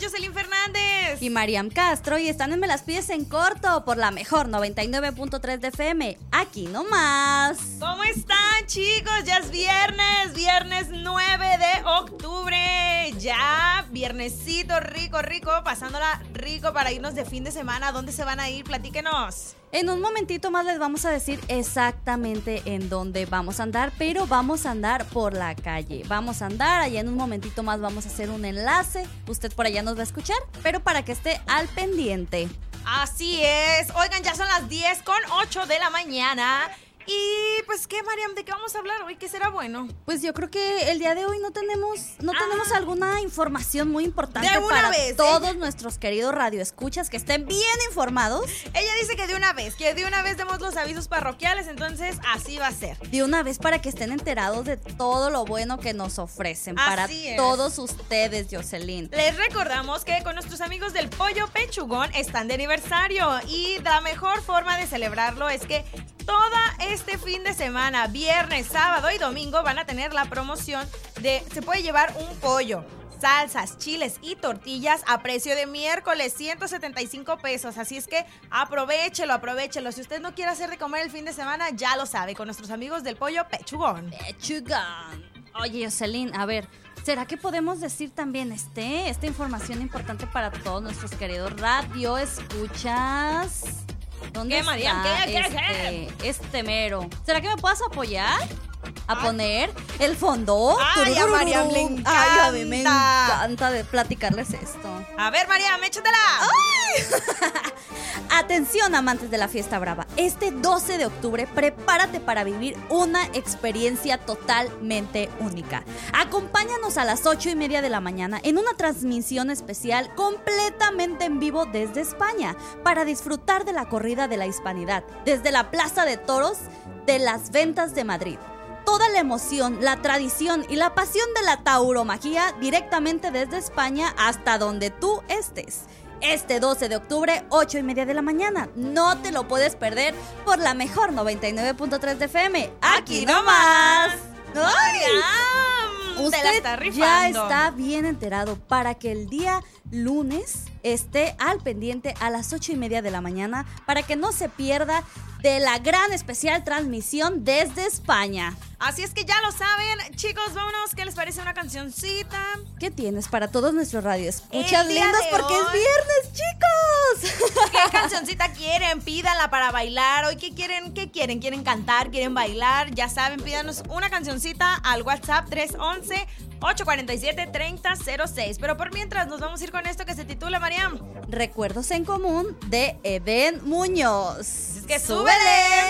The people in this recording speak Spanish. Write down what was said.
Jocelyn Fernández y Mariam Castro, y están en Me las pides en corto por la mejor 99.3 de FM, aquí nomás. ¿Cómo están, chicos? Ya es viernes 9 de octubre. Ya, viernesito rico, pasándola rico para irnos de fin de semana. ¿A dónde se van a ir? Platíquenos. En un momentito más les vamos a decir exactamente en dónde vamos a andar, pero vamos a andar por la calle. Vamos a andar, allá en un momentito más vamos a hacer un enlace. Usted por allá nos va a escuchar, pero para que esté al pendiente. Así es. Oigan, ya son las 10:08 de la mañana. Y pues, ¿qué, Mariam? ¿De qué vamos a hablar hoy? ¿Qué será bueno? Pues yo creo que el día de hoy no tenemos alguna información muy importante de una para vez, todos nuestros queridos radioescuchas que estén bien informados. Ella dice que de una vez demos los avisos parroquiales, entonces así va a ser. De una vez para que estén enterados de todo lo bueno que nos ofrecen Así para es. Todos ustedes, Jocelyn. Les recordamos que con nuestros amigos del Pollo Pechugón están de aniversario y la mejor forma de celebrarlo es que este fin de semana, viernes, sábado y domingo, van a tener la promoción de se puede llevar un pollo, salsas, chiles y tortillas a precio de miércoles, 175 pesos. Así es que aprovechelo. Si usted no quiere hacer de comer el fin de semana, ya lo sabe, con nuestros amigos del Pollo Pechugón. Oye, Jocelyn, a ver, ¿será que podemos decir también esta información importante para todos nuestros queridos radioescuchas? ¿Dónde ¿Qué, Mariam? ¿Qué? Este mero. ¿Será que me puedas apoyar a poner el fondo? Ay, a Mariam le encanta. Ay, a mí me encanta de platicarles esto. A ver, Mariam, échatela. Atención, amantes de la fiesta brava. Este 12 de octubre, prepárate para vivir una experiencia totalmente única. Acompáñanos a las 8:30 de la mañana en una transmisión especial completamente en vivo desde España para disfrutar de la corrida de la hispanidad desde la Plaza de Toros de las Ventas de Madrid. Toda la emoción, la tradición y la pasión de la tauromaquia directamente desde España hasta donde tú estés. Este 12 de octubre, 8:30 de la mañana. No te lo puedes perder por la mejor 99.3 de FM. ¡Aquí nomás! ¡Mariam! Usted te la está rifando. Ya está bien enterado para que el día lunes esté al pendiente a las 8:30 de la mañana para que no se pierda de la gran especial transmisión desde España. Así es que ya lo saben, chicos, vámonos. ¿Qué les parece una cancioncita? ¿Qué tienes para todos nuestros radioescuchas El día lindos? de Porque hoy. es viernes, chicos. ¿Qué cancioncita quieren? Pídanla para bailar. Hoy, ¿qué quieren? ¿Quieren cantar? ¿Quieren bailar? Ya saben, pídanos una cancioncita al WhatsApp 311-847-3006. Pero por mientras nos vamos a ir con esto que se titula, Mariam, Recuerdos en Común de Eden Muñoz. ¡Que súbele!